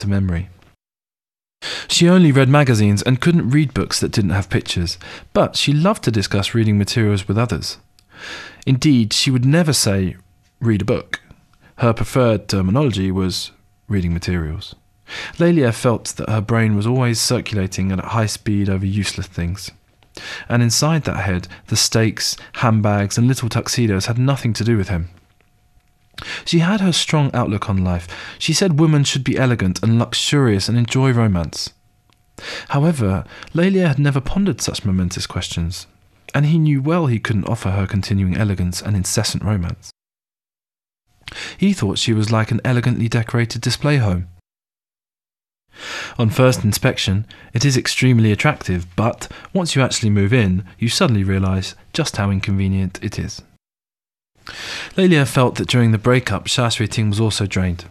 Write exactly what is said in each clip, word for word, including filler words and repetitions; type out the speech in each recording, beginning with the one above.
to memory. She only read magazines and couldn't read books that didn't have pictures, but she loved to discuss reading materials with others. Indeed, she would never say, read a book. Her preferred terminology was reading materials. Lélia felt that her brain was always circulating at a high speed over useless things. And inside that head, the steaks, handbags and little tuxedos had nothing to do with him. She had her strong outlook on life. She said women should be elegant and luxurious and enjoy romance. However, Lélia had never pondered such momentous questions, and he knew well he couldn't offer her continuing elegance and incessant romance. He thought she was like an elegantly decorated display home. On first inspection, it is extremely attractive, but once you actually move in, you suddenly realise just how inconvenient it is. Lélia felt that during the breakup, Xia Shuiting was also drained.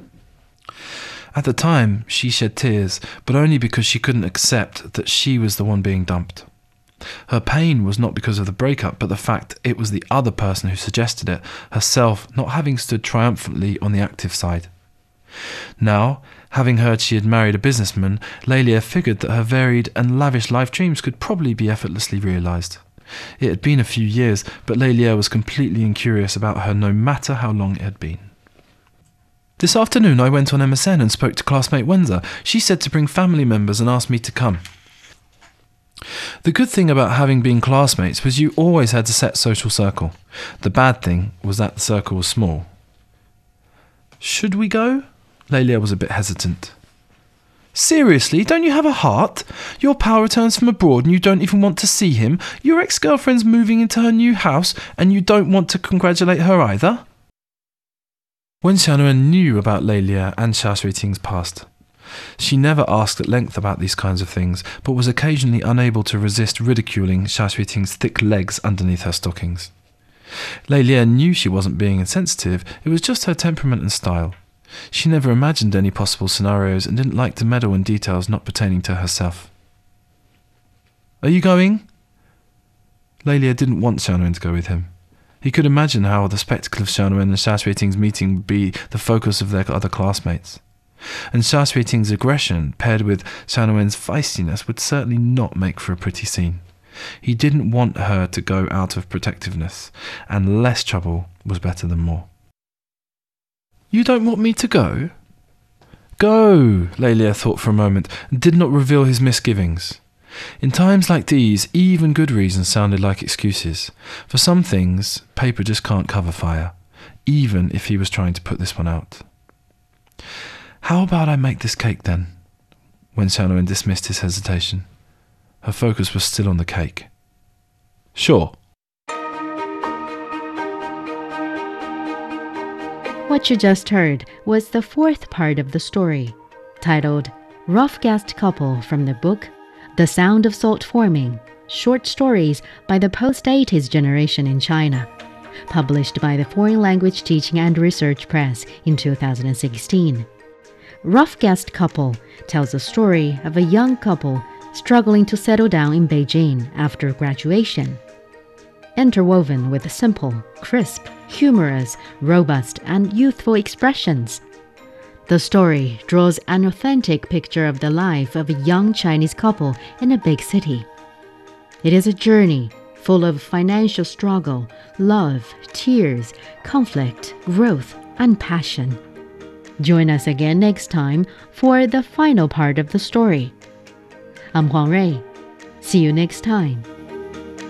At the time, she shed tears, but only because she couldn't accept that she was the one being dumped. Her pain was not because of the breakup, but the fact it was the other person who suggested it, herself not having stood triumphantly on the active side. Now, having heard she had married a businessman, Lélia figured that her varied and lavish life dreams could probably be effortlessly realised. It had been a few years, but Lélia was completely incurious about her no matter how long it had been. This afternoon I went on M S N and spoke to classmate Wenza. She said to bring family members and asked me to come. The good thing about having been classmates was you always had a set social circle. The bad thing was that the circle was small. Should we go? Lélia was a bit hesitant. Seriously, don't you have a heart? Your pal returns from abroad and you don't even want to see him. Your ex-girlfriend's moving into her new house and you don't want to congratulate her either? Wen Xiaonuan knew about Lélia and Xia Shuiting's past. She never asked at length about these kinds of things, but was occasionally unable to resist ridiculing Xia Shuiting's thick legs underneath her stockings. Lélia knew she wasn't being insensitive, it was just her temperament and style. She never imagined any possible scenarios and didn't like to meddle in details not pertaining to herself. Are you going? Lélia didn't want Xiaonuan to go with him. He could imagine how the spectacle of Xiaonuan and Xia Shuiting's meeting would be the focus of their other classmates. And Xia Shuiting's aggression, paired with Xiaonuan's feistiness, would certainly not make for a pretty scene. He didn't want her to go out of protectiveness, and less trouble was better than more. You don't want me to go? Go, Lélia thought for a moment, and did not reveal his misgivings. In times like these, even good reasons sounded like excuses. For some things, paper just can't cover fire, even if he was trying to put this one out. How about I make this cake then? When Xiaonuan dismissed his hesitation. Her focus was still on the cake. Sure. What you just heard was the fourth part of the story, titled Rough Guest Couple from the book The Sound of Salt Forming, Short Stories by the Post-eighties Generation in China, published by the Foreign Language Teaching and Research Press in two thousand sixteen. Rough Guest Couple tells the story of a young couple struggling to settle down in Beijing after graduation. Interwoven with simple, crisp, humorous, robust, and youthful expressions. The story draws an authentic picture of the life of a young Chinese couple in a big city. It is a journey full of financial struggle, love, tears, conflict, growth, and passion. Join us again next time for the final part of the story. I'm Huang Rui. See you next time.